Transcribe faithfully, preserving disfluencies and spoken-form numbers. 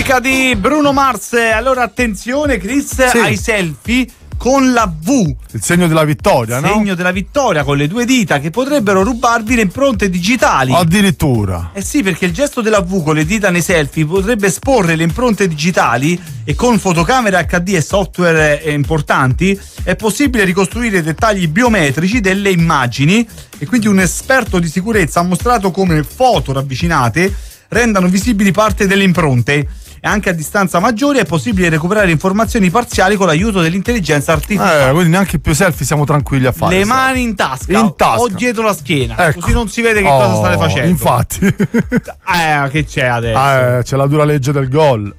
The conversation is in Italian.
musica di Bruno Mars. Allora attenzione Chris, sì. ai selfie con la V, il segno della vittoria, segno no? della vittoria con le due dita, che potrebbero rubarvi le impronte digitali. Addirittura. Eh sì, perché il gesto della V con le dita nei selfie potrebbe esporre le impronte digitali, e con fotocamere acca di e software importanti è possibile ricostruire i dettagli biometrici delle immagini, e quindi un esperto di sicurezza ha mostrato come foto ravvicinate rendano visibili parte delle impronte. E anche a distanza maggiori è possibile recuperare informazioni parziali con l'aiuto dell'intelligenza artificiale. Eh, quindi neanche più selfie siamo tranquilli a fare. Le mani in tasca, in tasca o dietro la schiena, ecco. Così non si vede che oh, cosa state facendo. Infatti. Eh, che c'è adesso? Eh, c'è la dura legge del gol.